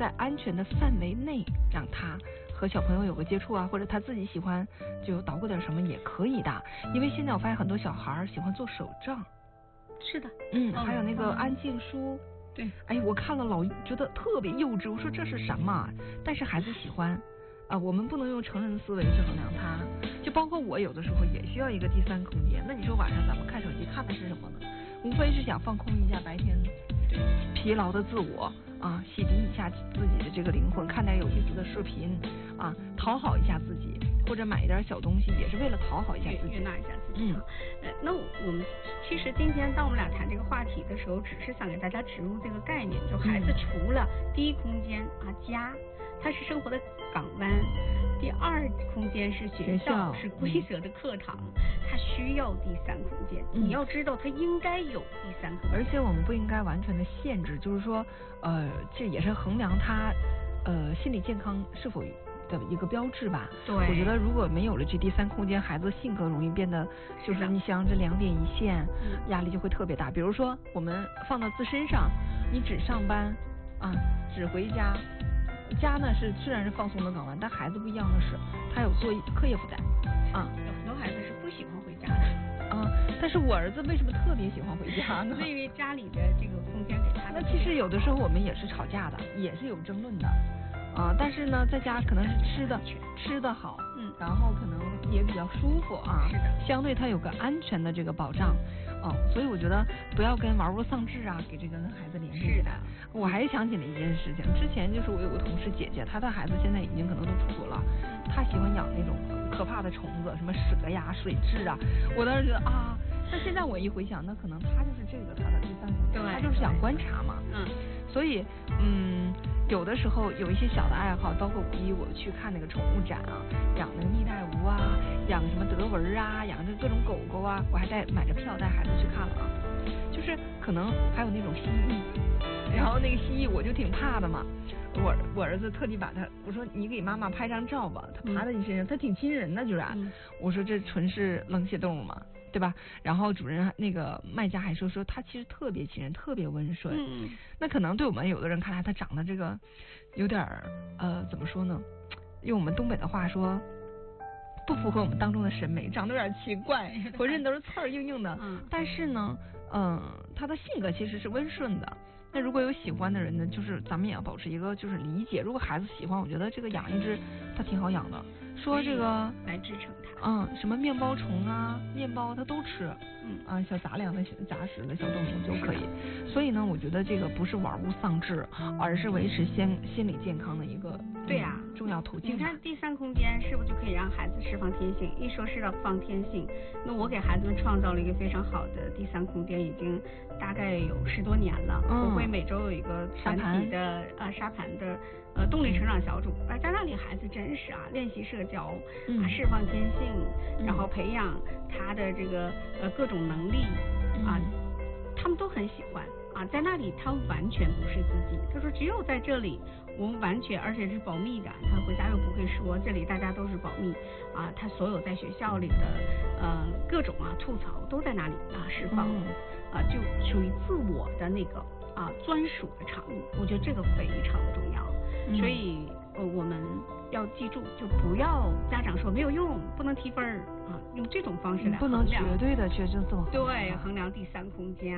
在安全的范围内让他和小朋友有个接触啊，或者他自己喜欢就捣鼓点什么也可以的。因为现在我发现很多小孩喜欢做手账。 是的， 还有那个安静书。 对， 哎，我看了老觉得特别幼稚，我说这是什么？但是孩子喜欢啊，我们不能用成人思维去衡量他。就包括我有的时候也需要一个第三空间。那你说晚上咱们看手机看的是什么呢？无非是想放空一下白天疲劳的自我啊，洗涤一下自己的这个灵魂，看点有意思的视频啊，讨好一下自己，或者买一点小东西，也是为了讨好一下自己， 悦纳一下自己。那我们其实今天当我们俩谈这个话题的时候，只是想给大家植入这个概念，就孩子除了第一空间啊家，它是生活的港湾。第二空间是学校，是规则的课堂，他需要第三空间。你要知道，他应该有第三空间。 而且我们不应该完全的限制，就是说，这也是衡量他心理健康是否的一个标志吧。 对， 我觉得如果没有了这第三空间，孩子性格容易变得就是你想这两点一线，压力就会特别大。比如说我们放到自身上，你只上班啊，只回家。家呢虽然是放松的港湾，但孩子不一样的是，他有做课业负载啊。 有很多孩子是不喜欢回家的啊，但是我儿子为什么特别喜欢回家呢？ 是因为家里的这个空间给他的。 那其实有的时候我们也是吵架的，也是有争论的啊。但是呢，在家可能是吃的好，然后可能也比较舒服啊。 是的， 相对他有个安全的这个保障。所以我觉得不要跟玩物丧志啊，给这个跟孩子联系。 是的， 我还想起了一件事情，之前就是我有个同事姐姐，她的孩子现在已经可能都出国了，她喜欢养那种可怕的虫子，什么蛇呀、水蛭啊。我当时觉得啊，那现在我一回想，那可能他就是这个他的第三空间，他就是想观察嘛。所以有的时候有一些小的爱好，包括5·1我去看那个宠物展啊，养那个蜜袋鼯啊，养什么德文啊，养这各种狗狗啊，我还买着票带孩子去看了啊。就是可能还有那种蜥蜴，然后那个蜥蜴我就挺怕的嘛。我儿子特地把我说你给妈妈拍张照吧，他爬在你身上，他挺亲人的居然。我说这纯是冷血动物嘛，对吧？然后主人那个卖家还说他其实特别亲人，特别温顺。那可能对我们有的人看来他长得这个有点怎么说呢？用我们东北的话说，不符合我们当中的审美，长得有点奇怪，浑身都是刺儿硬硬的。但是呢，他的性格其实是温顺的。那如果有喜欢的人呢，就是咱们也要保持一个就是理解。如果孩子喜欢，我觉得这个养一只它挺好养的。说这个来支撑它。 什么面包虫啊，面包它都吃。小杂粮的杂食的小动物就可以。所以呢，我觉得这个不是玩物丧志，而是维持心理健康的一个重要途径。 你看第三空间是不是就可以让孩子释放天性？一说释放天性，那我给孩子们创造了一个非常好的第三空间，已经大概有10多年了。我会每周有一个团体的沙盘的动力成长小组，在那里孩子真是练习社交，释放天性，然后培养他的这个各种能力他们都很喜欢在那里他完全不是自己。他说只有在这里我们完全，而且是保密的，他回家又不会说，这里大家都是保密他所有在学校里的各种吐槽都在那里释放就属于自我的那个专属的场域。我觉得这个非常的重要。所以我们要记住，就不要家长说没有用，不能提分用这种方式来衡量， 不能绝对的去这么对衡量第三空间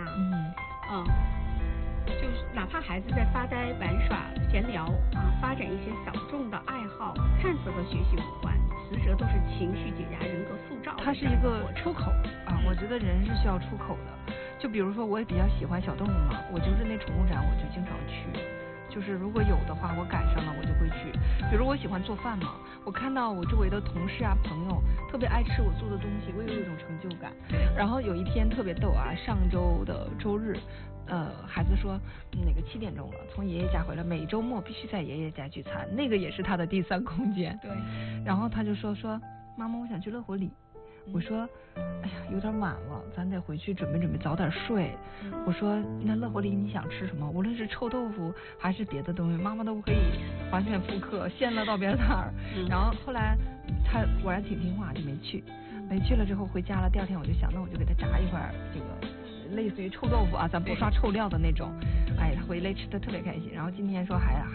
就是哪怕孩子在发呆、玩耍、闲聊发展一些小众的爱好，看似和学习无关，实则都是情绪解压、人格塑造。 它是一个出口我觉得人是需要出口的。就比如说，我也比较喜欢小动物嘛，我就是那宠物展，我就经常去。就是如果有的话，我赶上了我就会去。比如我喜欢做饭嘛，我看到我周围的同事朋友特别爱吃我做的东西，我有一种成就感。然后有一天特别逗上周的周日。孩子说那个7点钟了，从爷爷家回来，每周末必须在爷爷家聚餐，那个也是他的第三空间。 对。 然后他就说妈妈，我想去乐活里。我说哎呀有点晚了，咱得回去准备早点睡。我说那乐活里你想吃什么？无论是臭豆腐还是别的东西，妈妈都可以完全复刻，现了到别的摊儿。然后后来他果然挺听话，就没去了之后回家了。第2天我就想，那我就给他炸一块这个类似于臭豆腐咱不刷臭料的那种。他回来吃的特别开心。然后今天说